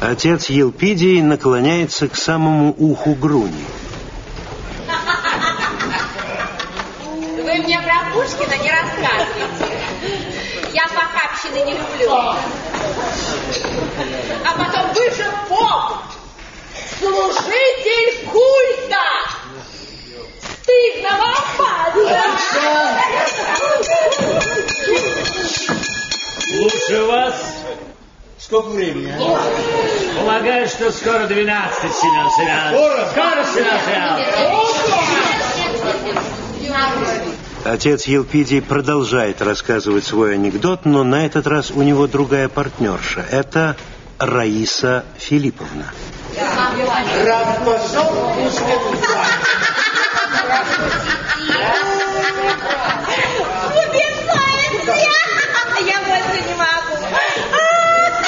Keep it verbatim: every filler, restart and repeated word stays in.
Отец Елпидий наклоняется к самому уху Груни. Вы мне про Пушкина не рассказывайте. Я похабщины не люблю. А потом вы же поп, служитель культа, стыдного опада. Лучше вас. Сколько времени? Полагаю, что скоро двенадцать, Семен Семенович. Скоро, Семен Семенович. Отец Елпидий продолжает рассказывать свой анекдот, но на этот раз у него другая партнерша. Это Раиса Филипповна. Раз пошел, Пушкин.